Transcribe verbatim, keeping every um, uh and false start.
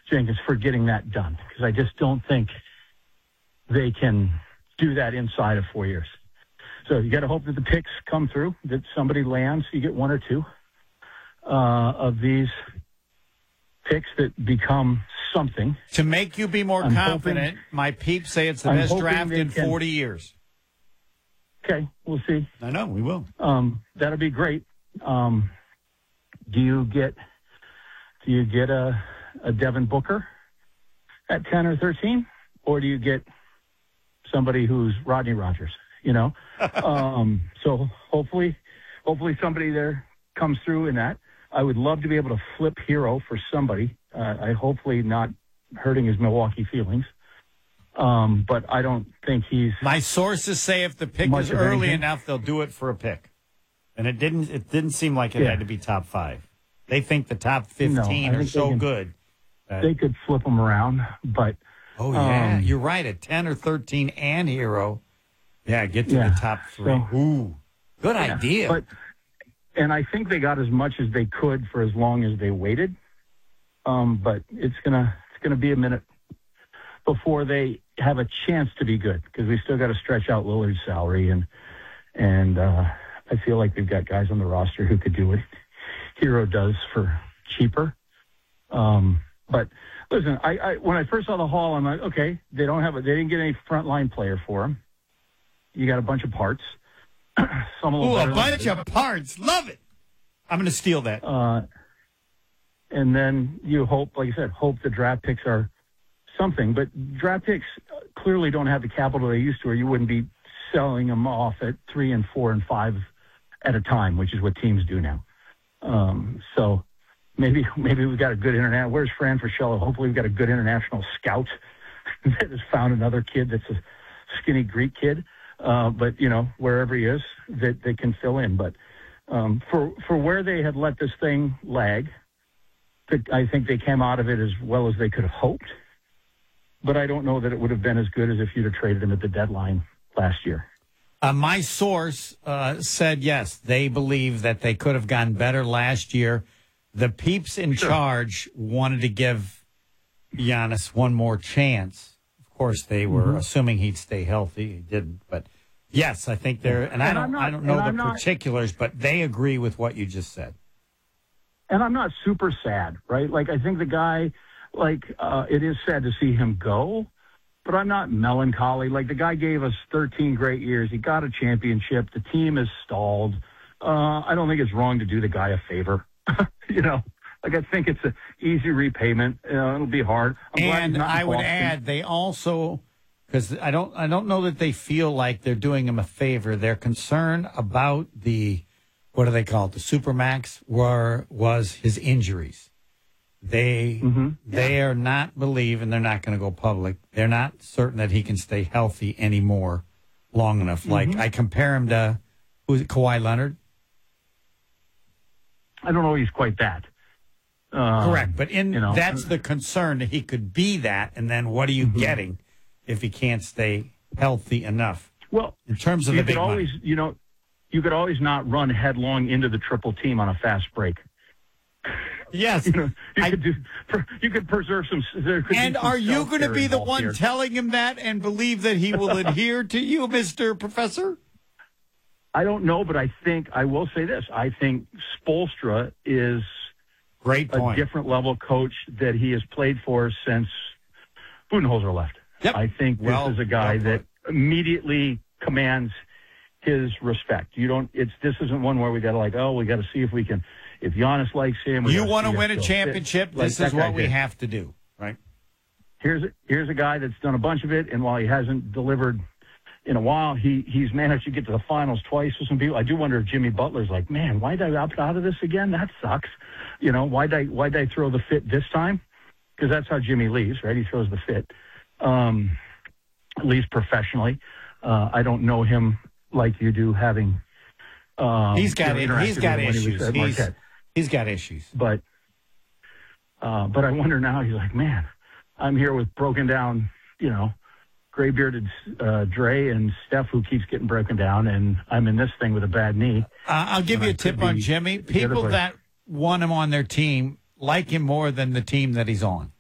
Jenkins for getting that done, because I just don't think they can do that inside of four years. So you got to hope that the picks come through, that somebody lands. You get one or two uh, of these picks that become something. To make you be more I'm confident, hoping, my peeps say it's the I'm best draft in can, forty years. Okay, we'll see. I know, we will. Um, that'll be great. Um, do you get do you get a, a Devin Booker at ten or thirteen? Or do you get somebody who's Rodney Rogers, you know? um, so hopefully, hopefully somebody there comes through in that. I would love to be able to flip Hero for somebody. Uh, I hopefully not hurting his Milwaukee feelings. Um, but I don't think he's. My sources say if the pick is early enough, they'll do it for a pick, and it didn't. It didn't seem like it yeah. had to be top five. They think the top fifteen no, are so can, good. That, they could flip them around, but. Oh yeah, um, you're right. At ten or thirteen and Hero, yeah, get to yeah, the top three. So, Ooh, good yeah, idea. But and I think they got as much as they could for as long as they waited. Um, but it's gonna it's gonna be a minute before they have a chance to be good, because we still got to stretch out Lillard's salary, and and uh, I feel like we've got guys on the roster who could do what Hero does for cheaper. Um, but listen, I, I when I first saw the haul, I'm like, okay, they don't have a, they didn't get any frontline player for him. You got a bunch of parts. Some a Ooh, a bunch of parts. Love it. I'm going to steal that. Uh, and then you hope, like I said, hope the draft picks are something. But draft picks clearly don't have the capital they used to, or you wouldn't be selling them off at three and four and five at a time, which is what teams do now. Um, so maybe maybe we've got a good internet. Where's Fran Fraschilla? Hopefully we've got a good international scout that has found another kid that's a skinny Greek kid. Uh, but, you know, wherever he is, that they can fill in. But um, for for where they had let this thing lag, I think they came out of it as well as they could have hoped. But I don't know that it would have been as good as if you'd have traded him at the deadline last year. Uh, my source uh, said, yes, they believe that they could have gotten better last year. The peeps in sure. charge wanted to give Giannis one more chance. Of course, they were mm-hmm. assuming he'd stay healthy. He didn't, but yes, I think they're. And, and I don't, not, I don't know the not, particulars, but they agree with what you just said. And I'm not super sad, right? Like I think the guy, like uh, it is sad to see him go, but I'm not melancholy. Like the guy gave us thirteen great years. He got a championship. The team is stalled. Uh, I don't think it's wrong to do the guy a favor. you know. Like, I think it's an easy repayment. Uh, it'll be hard. I'm and I would add, they also, because I don't, I don't know that they feel like they're doing him a favor. They're concerned about the, what do they call it? The Supermax were, was his injuries. They, mm-hmm. they yeah. are not believing, they're not going to go public. They're not certain that he can stay healthy anymore long enough. Mm-hmm. Like, I compare him to, who's it, Kawhi Leonard? I don't know if he's quite that. Uh, Correct, but in you know, that's the concern, that he could be that, and then what are you mm-hmm. getting if he can't stay healthy enough? Well, in terms of you the big could always, money. you know, you could always not run headlong into the triple team on a fast break. Yes, you, know, you I, could do. You could preserve some. There could and some are you going to be the one here. telling him that and believe that he will adhere to you, Mister Professor? I don't know, but I think I will say this: I think Spoelstra is. Great point. A different level coach that he has played for since Budenholzer left. Yep. I think this well, is a guy well that immediately commands his respect. You don't. It's this isn't one where we got to like, oh, we got to see if we can. If Giannis likes him, you want to win a championship. Like this is what we did. have to do, right? Here's here's a guy that's done a bunch of it, and while he hasn't delivered in a while, he he's managed to get to the finals twice with some people. I do wonder if Jimmy Butler's like, man, why did I opt out of this again? That sucks. You know, why'd I, why'd I throw the fit this time? Because that's how Jimmy leaves, right? He throws the fit, um, at least professionally. Uh, I don't know him like you do, having um, he's got you know, he's got issues. He he's, he's got issues. But uh, but I wonder now. He's like, man, I'm here with broken down, you know, gray bearded uh, Dre and Steph, who keeps getting broken down, and I'm in this thing with a bad knee. Uh, I'll give you a tip on Jimmy. People that want him on their team like him more than the team that he's on.